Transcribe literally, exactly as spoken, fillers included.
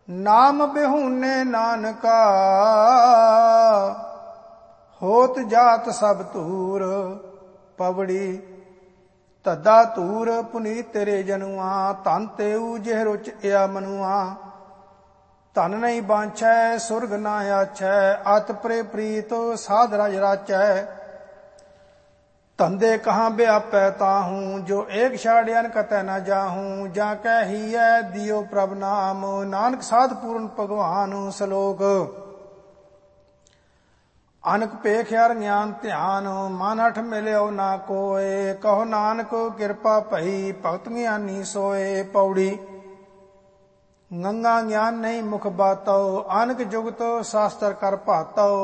नाम बिहुने नानका होत जात सब तूर। पवड़ी धद्दा तूर पुनीत तेरे जनुआ धन तेऊ जिह रुच या मनुआ। धन नहीं बांछै सुरग ना आछै अत प्रे प्रीत साध रज राचै। धंधे कहाँ व्यापै ताहूँ जो एक छाड़ियन कतै न जाहूँ। जा कै ही है दियो प्रभ नाम नानक साध पूर्ण भगवान। सलोक अनक पेख हर ज्ञान ध्यान मन अठ मिल्यो ना कोय। कहो नानक कृपा भई भगत ज्ञानी सोए। पौड़ी गंगा ज्ञान नहीं मुख बातो अनक जुगत शास्त्र कर भातो।